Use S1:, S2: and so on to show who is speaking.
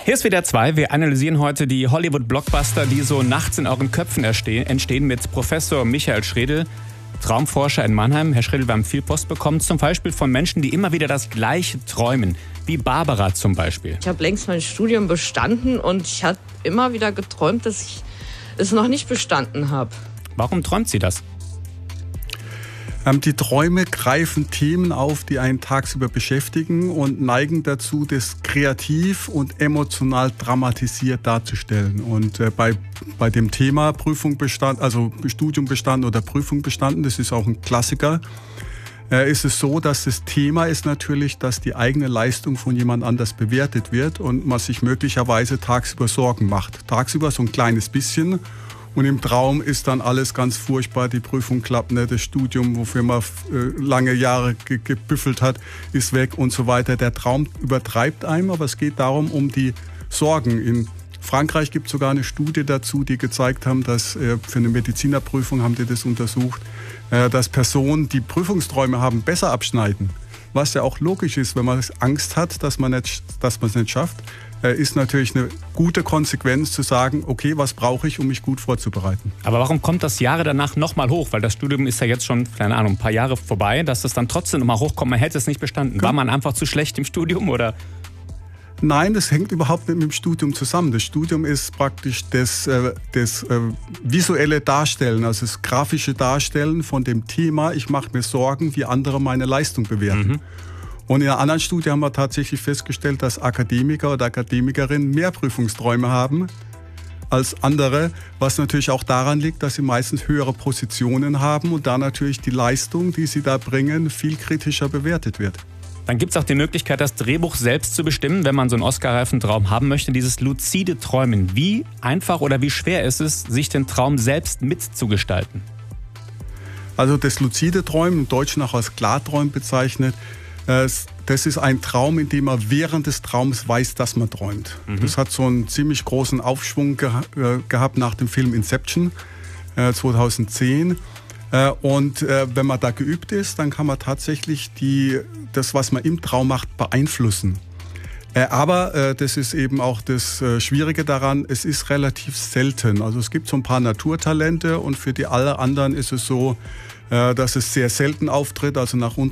S1: Hier ist WDR 2. Wir analysieren heute die Hollywood-Blockbuster, die so nachts in euren Köpfen entstehen, mit Professor Michael Schredl, Traumforscher in Mannheim. Herr Schredl, wir haben viel Post bekommen, zum Beispiel von Menschen, die immer wieder das Gleiche träumen, wie Barbara zum Beispiel.
S2: Ich habe längst mein Studium bestanden und ich habe immer wieder geträumt, dass ich es noch nicht bestanden habe.
S1: Warum träumt sie das?
S3: Die Träume greifen Themen auf, die einen tagsüber beschäftigen und neigen dazu, das kreativ und emotional dramatisiert darzustellen. Und bei dem Thema Prüfung bestanden, also Studium bestanden oder Prüfung bestanden, das ist auch ein Klassiker, ist es so, dass das Thema ist natürlich, dass die eigene Leistung von jemand anders bewertet wird und man sich möglicherweise tagsüber Sorgen macht. Tagsüber so ein kleines bisschen. Und im Traum ist dann alles ganz furchtbar, die Prüfung klappt nicht, das Studium, wofür man lange Jahre gebüffelt hat, ist weg und so weiter. Der Traum übertreibt einem, aber es geht darum, um die Sorgen. In Frankreich gibt es sogar eine Studie dazu, die gezeigt haben, dass für eine Medizinerprüfung haben die das untersucht, dass Personen, die Prüfungsträume haben, besser abschneiden. Was ja auch logisch ist, wenn man Angst hat, dass man es nicht schafft. Ist natürlich eine gute Konsequenz zu sagen, okay, was brauche ich, um mich gut vorzubereiten.
S1: Aber warum kommt das Jahre danach nochmal hoch? Weil das Studium ist ja jetzt schon, keine Ahnung, ein paar Jahre vorbei, dass das dann trotzdem nochmal hochkommt. Man hätte es nicht bestanden. War man einfach zu schlecht im Studium oder?
S3: Nein, das hängt überhaupt nicht mit dem Studium zusammen. Das Studium ist praktisch das visuelle Darstellen, also das grafische Darstellen von dem Thema. Ich mache mir Sorgen, wie andere meine Leistung bewerten. Und in einer anderen Studie haben wir tatsächlich festgestellt, dass Akademiker oder Akademikerinnen mehr Prüfungsträume haben als andere, was natürlich auch daran liegt, dass sie meistens höhere Positionen haben und da natürlich die Leistung, die sie da bringen, viel kritischer bewertet wird.
S1: Dann gibt es auch die Möglichkeit, das Drehbuch selbst zu bestimmen, wenn man so einen Oscar-reifen Traum haben möchte, dieses luzide Träumen. Wie einfach oder wie schwer ist es, sich den Traum selbst mitzugestalten?
S3: Also das luzide Träumen, im Deutschen auch als Klarträumen bezeichnet, das ist ein Traum, in dem man während des Traums weiß, dass man träumt. Das hat so einen ziemlich großen Aufschwung gehabt nach dem Film Inception 2010. Und wenn man da geübt ist, dann kann man tatsächlich das, was man im Traum macht, beeinflussen. Aber das ist eben auch das Schwierige daran, es ist relativ selten. Also es gibt so ein paar Naturtalente und für die alle anderen ist es so, dass es sehr selten auftritt. Also nach